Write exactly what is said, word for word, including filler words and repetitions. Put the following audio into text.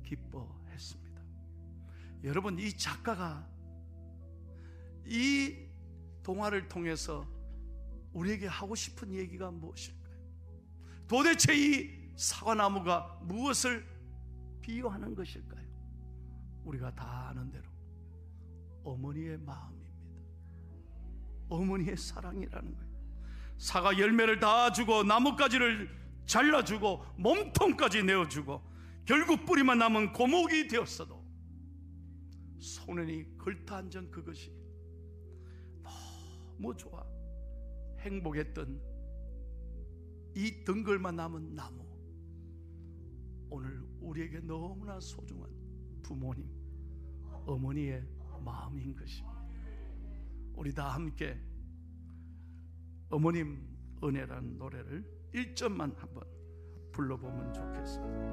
기뻐했습니다. 여러분, 이 작가가 이 동화를 통해서 우리에게 하고 싶은 얘기가 무엇일까요? 도대체 이 사과나무가 무엇을 비유하는 것일까요? 우리가 다 아는 대로 어머니의 마음입니다. 어머니의 사랑이라는 거예요. 사과 열매를 다 주고 나뭇가지를 잘라주고 몸통까지 내어주고 결국 뿌리만 남은 고목이 되었어도 소년이 걸터앉은 그것이 너무 좋아 행복했던 이 덩굴만 남은 나무, 오늘 우리에게 너무나 소중한 부모님, 어머니의 마음인 것입니다. 우리 다 함께 어머님 은혜라는 노래를 일 절만 한번 불러보면 좋겠습니다.